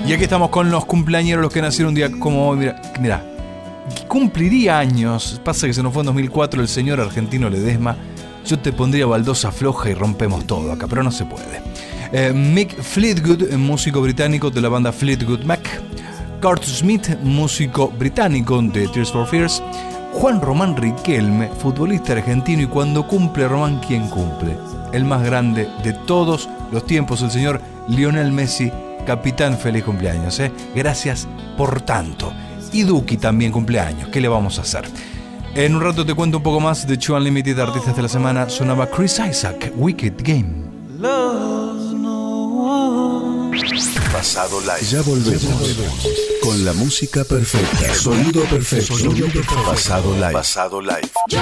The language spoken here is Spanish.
Y aquí estamos con los cumpleañeros, los que nacieron un día como hoy. Mira, cumpliría años. Pasa que se nos fue en 2004 el señor argentino Ledesma. Yo te pondría baldosa floja y rompemos todo acá, pero no se puede. Mick Fleetwood, músico británico de la banda Fleetwood Mac. Kurt Smith, músico británico de Tears for Fears. Juan Román Riquelme, futbolista argentino. Y cuando cumple Román, ¿quién cumple? El más grande de todos los tiempos, el señor Lionel Messi. Capitán, feliz cumpleaños, Gracias por tanto. Y Duki también cumpleaños, ¿qué le vamos a hacer? En un rato te cuento un poco más de Two Unlimited, artistas de la semana. Sonaba Chris Isaac, Wicked Game. Pasado Live. Ya volvemos con la música perfecta, sonido perfecto. Pasado Live. Pasado Live.